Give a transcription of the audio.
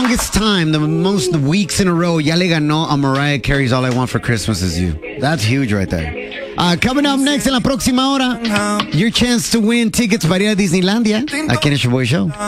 longest time, the most weeks in a row, ya le ganó a Mariah Carey's All I Want for Christmas Is You. That's huge right there. Coming up next en la próxima hora, your chance to win tickets para ir a Disneylandia aquí en el Show.